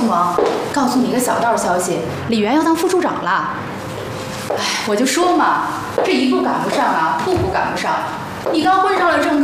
亲王，告诉你个小道消息，李元要当副处长了。哎，我就说嘛，这一步赶不上啊，步步赶不上。你刚混上了正